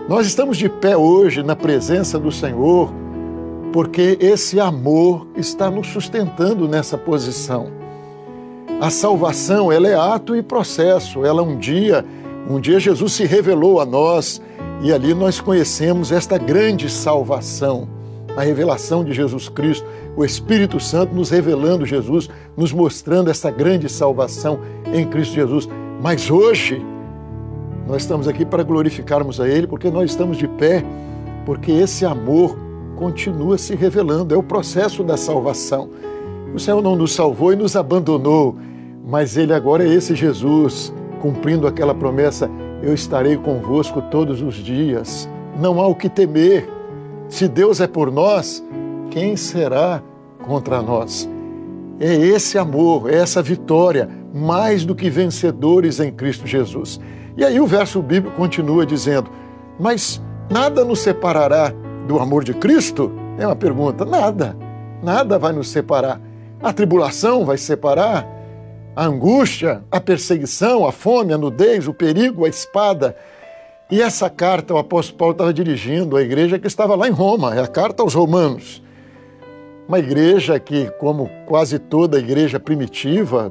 Nós estamos de pé hoje na presença do Senhor porque esse amor está nos sustentando nessa posição. A salvação, ela é ato e processo. Ela um dia Jesus se revelou a nós e ali nós conhecemos esta grande salvação. A revelação de Jesus Cristo, o Espírito Santo nos revelando Jesus, nos mostrando essa grande salvação em Cristo Jesus. Mas hoje, nós estamos aqui para glorificarmos a Ele, porque nós estamos de pé, porque esse amor continua se revelando, é o processo da salvação. O Senhor não nos salvou e nos abandonou, mas Ele agora é esse Jesus, cumprindo aquela promessa, eu estarei convosco todos os dias. Não há o que temer. Se Deus é por nós, quem será contra nós? É esse amor, é essa vitória, mais do que vencedores em Cristo Jesus. E aí o verso bíblico continua dizendo, mas nada nos separará do amor de Cristo? É uma pergunta. Nada vai nos separar. A tribulação vai separar? A angústia, a perseguição, a fome, a nudez, o perigo, a espada. E essa carta o apóstolo Paulo estava dirigindo à igreja que estava lá em Roma, é a carta aos Romanos. Uma igreja que, como quase toda a igreja primitiva,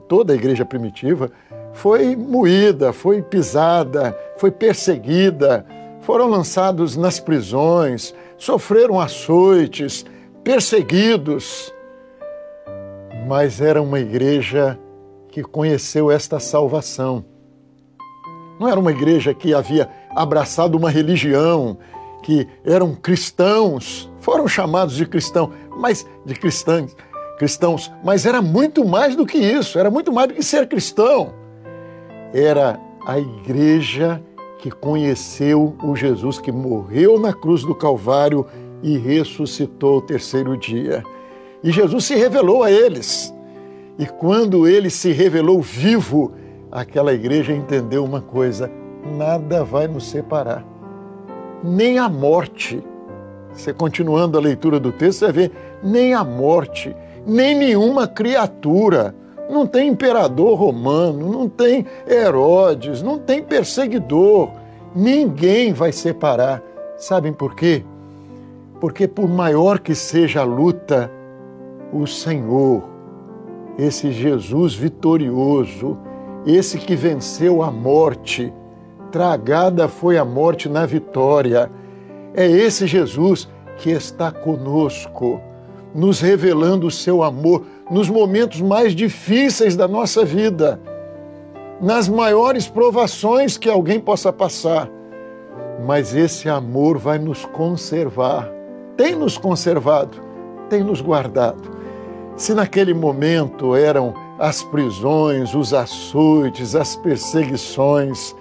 foi moída, foi pisada, foi perseguida, foram lançados nas prisões, sofreram açoites, perseguidos. Mas era uma igreja que conheceu esta salvação. Não era uma igreja que havia abraçado uma religião, que eram cristãos, foram chamados de cristãos, mas era muito mais do que isso, era muito mais do que ser cristão. Era a igreja que conheceu o Jesus que morreu na cruz do Calvário e ressuscitou ao terceiro dia. E Jesus se revelou a eles. E quando ele se revelou vivo, aquela igreja entendeu uma coisa, nada vai nos separar, nem a morte. Você continuando a leitura do texto, você vai ver, nem a morte, nem nenhuma criatura, não tem imperador romano, não tem Herodes, não tem perseguidor, ninguém vai separar. Sabem por quê? Porque por maior que seja a luta, o Senhor, esse Jesus vitorioso, esse que venceu a morte, tragada foi a morte na vitória. É esse Jesus que está conosco, nos revelando o seu amor nos momentos mais difíceis da nossa vida, nas maiores provações que alguém possa passar. Mas esse amor vai nos conservar, tem nos conservado, tem nos guardado. Se naquele momento eram as prisões, os açoites, as perseguições,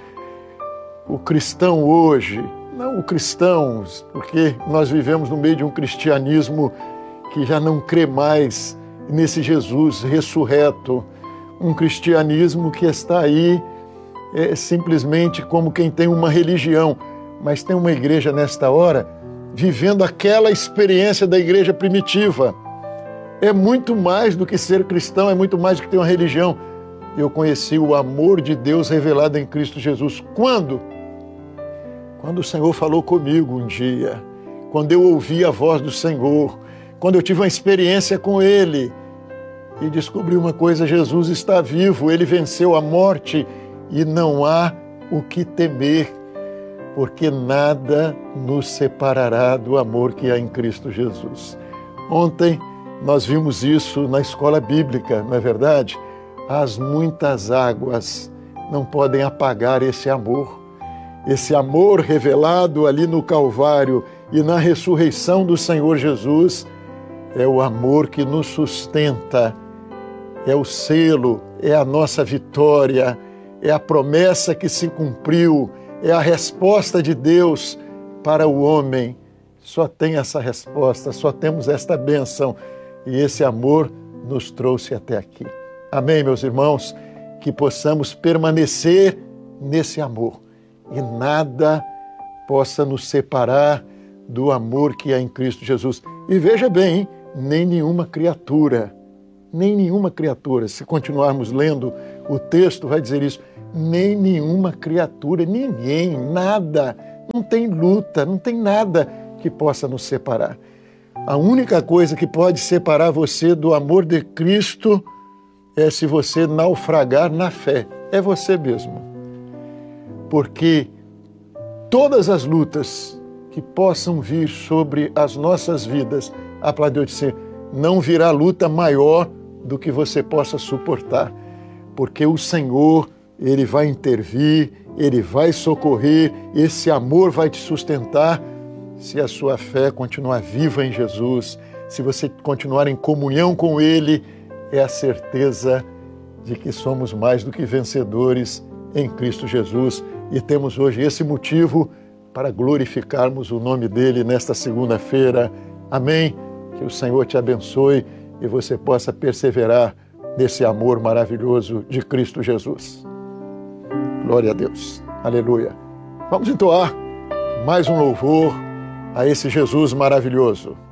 o cristão hoje, não o cristão, porque nós vivemos no meio de um cristianismo que já não crê mais nesse Jesus ressurreto, um cristianismo que está aí simplesmente como quem tem uma religião, mas tem uma igreja nesta hora vivendo aquela experiência da igreja primitiva. É muito mais do que ser cristão, é muito mais do que ter uma religião. Eu conheci o amor de Deus revelado em Cristo Jesus. Quando? Quando o Senhor falou comigo um dia, quando eu ouvi a voz do Senhor, quando eu tive uma experiência com Ele e descobri uma coisa, Jesus está vivo, Ele venceu a morte e não há o que temer, porque nada nos separará do amor que há em Cristo Jesus. Ontem nós vimos isso na escola bíblica, não é verdade? As muitas águas não podem apagar esse amor. Esse amor revelado ali no Calvário e na ressurreição do Senhor Jesus é o amor que nos sustenta, é o selo, é a nossa vitória, é a promessa que se cumpriu, é a resposta de Deus para o homem. Só tem essa resposta, só temos esta bênção e esse amor nos trouxe até aqui. Amém, meus irmãos? Que possamos permanecer nesse amor e nada possa nos separar do amor que há em Cristo Jesus. E veja bem, hein? Nem nenhuma criatura, se continuarmos lendo o texto, vai dizer isso, nem nenhuma criatura, ninguém, nada não tem luta, não tem nada que possa nos separar. A única coisa que pode separar você do amor de Cristo é se você naufragar na fé. É você mesmo. Porque todas as lutas que possam vir sobre as nossas vidas, a palavra de Deus diz, não virá luta maior do que você possa suportar. Porque o Senhor, Ele vai intervir, Ele vai socorrer, esse amor vai te sustentar se a sua fé continuar viva em Jesus, se você continuar em comunhão com Ele, é a certeza de que somos mais do que vencedores em Cristo Jesus e temos hoje esse motivo para glorificarmos o nome dEle nesta segunda-feira. Amém? Que o Senhor te abençoe e você possa perseverar nesse amor maravilhoso de Cristo Jesus. Glória a Deus. Aleluia. Vamos entoar mais um louvor a esse Jesus maravilhoso.